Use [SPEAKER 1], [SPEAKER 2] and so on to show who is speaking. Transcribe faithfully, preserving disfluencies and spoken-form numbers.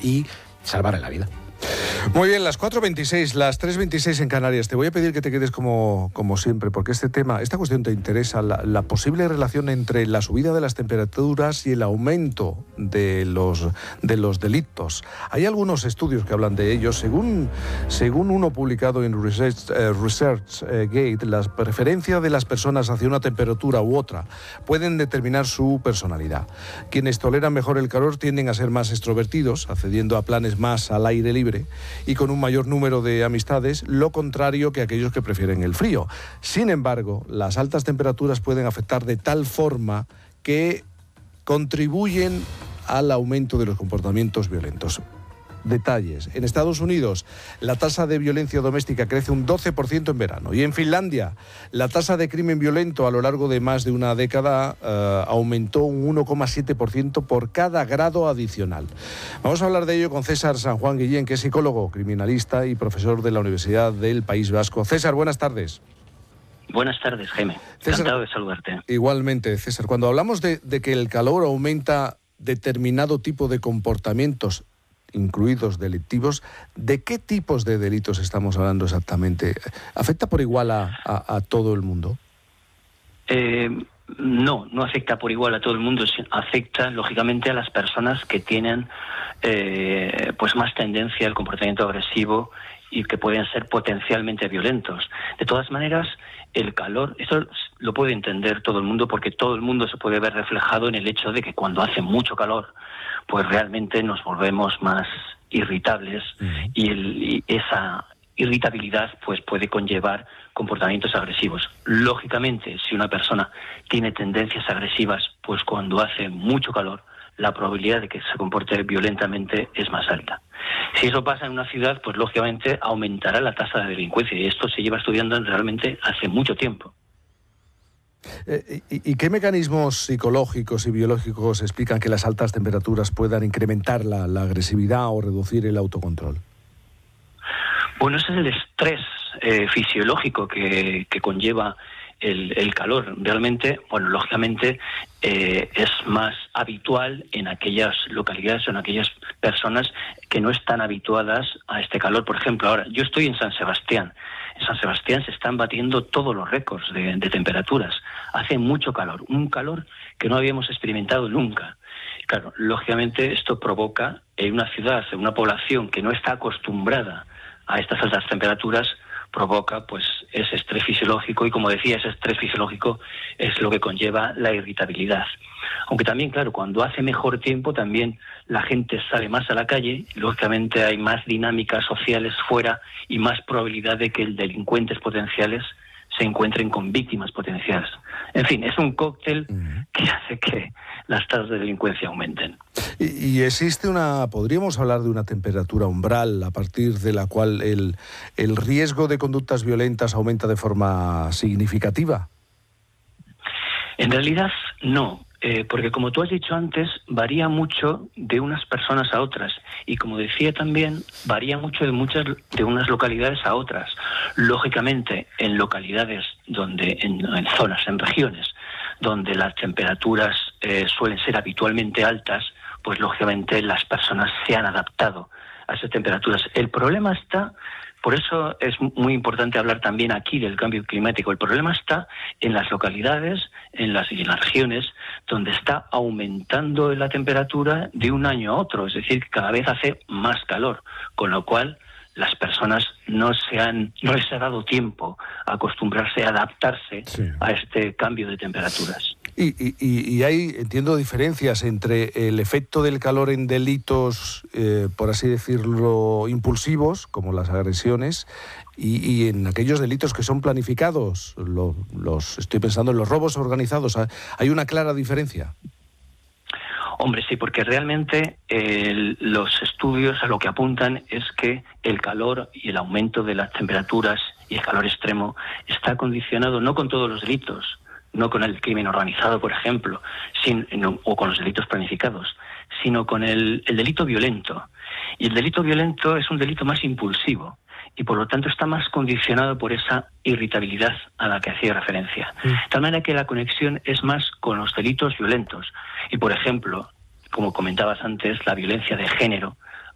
[SPEAKER 1] y salvarle la vida.
[SPEAKER 2] Muy bien, las cuatro veintiséis, las tres veintiséis en Canarias. Te voy a pedir que te quedes como, como siempre, porque este tema, esta cuestión te interesa, la, la posible relación entre la subida de las temperaturas y el aumento de los, de los delitos. Hay algunos estudios que hablan de ello. Según, según uno publicado en Research, eh, ResearchGate, la preferencia de las personas hacia una temperatura u otra pueden determinar su personalidad. Quienes toleran mejor el calor tienden a ser más extrovertidos, accediendo a planes más al aire libre y con un mayor número de amistades, lo contrario que aquellos que prefieren el frío. Sin embargo, las altas temperaturas pueden afectar de tal forma que contribuyen al aumento de los comportamientos violentos. Detalles. En Estados Unidos, la tasa de violencia doméstica crece un doce por ciento en verano. Y en Finlandia, la tasa de crimen violento a lo largo de más de una década eh, aumentó un uno coma siete por ciento por cada grado adicional. Vamos a hablar de ello con César San Juan Guillén, que es psicólogo, criminalista y profesor de la Universidad del País Vasco. César, buenas tardes.
[SPEAKER 3] Buenas tardes, Jaime.
[SPEAKER 2] César,
[SPEAKER 3] encantado de saludarte.
[SPEAKER 2] Igualmente, César. Cuando hablamos de, de que el calor aumenta determinado tipo de comportamientos, incluidos delictivos, ¿de qué tipos de delitos estamos hablando exactamente? ¿Afecta por igual a, a, a todo el mundo?
[SPEAKER 3] Eh, no, no afecta por igual a todo el mundo, afecta lógicamente a las personas que tienen eh, pues más tendencia al comportamiento agresivo y que pueden ser potencialmente violentos. De todas maneras, el calor, eso lo puede entender todo el mundo porque todo el mundo se puede ver reflejado en el hecho de que cuando hace mucho calor, pues realmente nos volvemos más irritables uh-huh. y, el, y esa irritabilidad pues puede conllevar comportamientos agresivos. Lógicamente, si una persona tiene tendencias agresivas, pues cuando hace mucho calor, la probabilidad de que se comporte violentamente es más alta. Si eso pasa en una ciudad, pues lógicamente aumentará la tasa de delincuencia y esto se lleva estudiando realmente hace mucho tiempo.
[SPEAKER 2] Eh, y, ¿Y qué mecanismos psicológicos y biológicos explican que las altas temperaturas puedan incrementar la, la agresividad o reducir el autocontrol?
[SPEAKER 3] Bueno, ese es el estrés eh, fisiológico que, que conlleva el, el calor. Realmente, bueno, lógicamente eh, es más habitual en aquellas localidades o en aquellas personas que no están habituadas a este calor. Por ejemplo, ahora, yo estoy en San Sebastián. En San Sebastián se están batiendo todos los récords de, de temperaturas. Hace mucho calor, un calor que no habíamos experimentado nunca. Claro, lógicamente esto provoca en una ciudad, en una población que no está acostumbrada a estas altas temperaturas, provoca pues ese estrés fisiológico y, como decía, ese estrés fisiológico es lo que conlleva la irritabilidad. Aunque también, claro, cuando hace mejor tiempo también la gente sale más a la calle, y lógicamente hay más dinámicas sociales fuera y más probabilidad de que el delincuentes potenciales se encuentren con víctimas potenciales. En fin, es un cóctel que hace que las tasas de delincuencia aumenten.
[SPEAKER 2] Y, y existe una, podríamos hablar de una temperatura umbral a partir de la cual el, el riesgo de conductas violentas aumenta de forma significativa.
[SPEAKER 3] En realidad no, eh, porque como tú has dicho antes, varía mucho de unas personas a otras y, como decía también, varía mucho de muchas de unas localidades a otras. Lógicamente, en localidades donde, en, en zonas, en regiones donde las temperaturas eh, suelen ser habitualmente altas, pues lógicamente las personas se han adaptado a esas temperaturas. El problema está, por eso es muy importante hablar también aquí del cambio climático, el problema está en las localidades, en las, en las regiones donde está aumentando la temperatura de un año a otro, es decir, que cada vez hace más calor, con lo cual las personas no se han, no les ha dado tiempo a acostumbrarse, a adaptarse sí. a este cambio de temperaturas.
[SPEAKER 2] Y, y, y hay, entiendo, diferencias entre el efecto del calor en delitos, eh, por así decirlo, impulsivos, como las agresiones, y, y en aquellos delitos que son planificados. Lo, los, estoy pensando en los robos organizados. ¿Hay una clara diferencia?
[SPEAKER 3] Hombre, sí, porque realmente eh, los estudios a lo que apuntan es que el calor y el aumento de las temperaturas y el calor extremo está condicionado no con todos los delitos, no con el crimen organizado, por ejemplo, sin, no, o con los delitos planificados, sino con el, el delito violento. Y el delito violento es un delito más impulsivo y, por lo tanto, está más condicionado por esa irritabilidad a la que hacía referencia. Sí. De tal manera que la conexión es más con los delitos violentos. Y, por ejemplo, como comentabas antes, la violencia de género